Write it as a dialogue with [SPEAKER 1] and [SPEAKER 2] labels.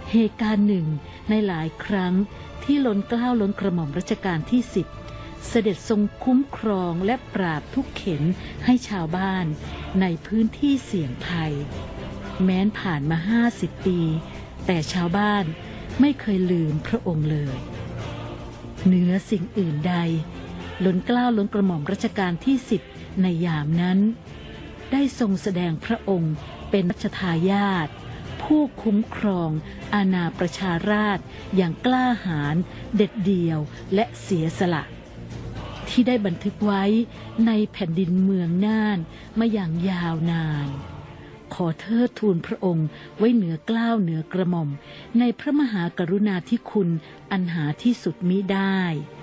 [SPEAKER 1] เหตุการณ์หนึ่งในหลายครั้งที่ล้นเกล้าล้นกระหม่อมรัชกาลที่10เสด็จทรงคุ้มครองและปราบทุกเข็ญให้ชาวบ้านในพื้นที่เสี่ยงภัยแม้นผ่านมา50 ปีแต่ชาวบ้านไม่เคยลืมพระองค์เลยเหนือสิ่งอื่นใดล้นเกล้าล้นกระหม่อมรัชกาลที่10ในยามนั้นได้ทรงแสดงพระองค์เป็นรัชทายาทผู้คุ้มครองอาณาประชาราษฎร์อย่างกล้าหาญเด็ดเดี่ยวและเสียสละที่ได้บันทึกไว้ในแผ่นดินเมืองน่านมาอย่างยาวนานขอเทิดทูนพระองค์ไว้เหนือเกล้าเหนือกระหม่อมในพระมหากรุณาธิคุณอันหาที่สุดมิได้